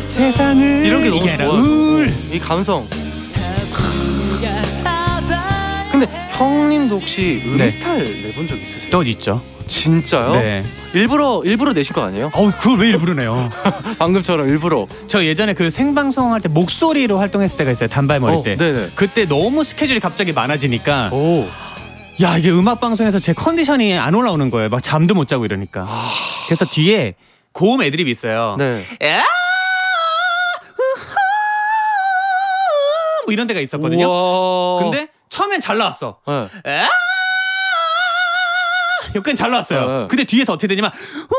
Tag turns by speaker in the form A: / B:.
A: 세상을
B: 이런 게 너무
A: 이겨라.
B: 좋아요. 이 감성. 근데 형님도 혹시 음이탈 내본 적 있으세요?
A: 또 있죠.
B: 진짜요?
A: 네.
B: 일부러 내신 거 아니에요?
A: 그걸 왜 일부러 내요?
B: 방금처럼 일부러.
A: 저 예전에 그 생방송 할 때 목소리로 활동했을 때가 있어요. 단발머리 때.
B: 네네.
A: 그때 너무 스케줄이 갑자기 많아지니까
B: 오.
A: 야, 이게 음악 방송에서 제 컨디션이 안 올라오는 거예요. 막 잠도 못 자고 이러니까. 그래서 뒤에 고음 애드립이 있어요.
B: 네.
A: 야! 뭐 이런 데가 있었거든요.
B: 우와.
A: 근데 처음엔 잘 나왔어.
B: 네.
A: 여기까지 잘 나왔어요.
B: 네.
A: 근데 뒤에서 어떻게 되냐면